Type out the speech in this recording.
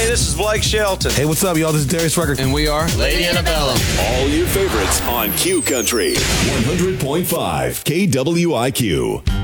Hey, this is Blake Shelton. Hey, what's up, y'all? This is Darius Rucker. And we are Lady Annabella. All your favorites on Q Country 100.5 KWIQ.